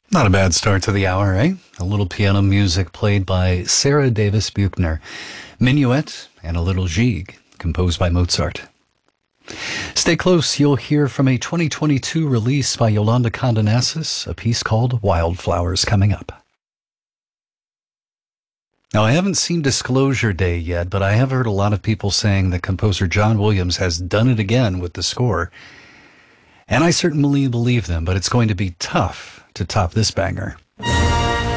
Not a bad start to the hour, eh? A little piano music played by Sarah Davis Buchner. Minuet and a little Gigue, composed by Mozart. Stay close, you'll hear from a 2022 release by Yolanda Condonassis, a piece called Wildflowers, coming up. Now, I haven't seen Disclosure Day yet, but I have heard a lot of people saying that composer John Williams has done it again with the score. And I certainly believe them, but it's going to be tough to top this banger.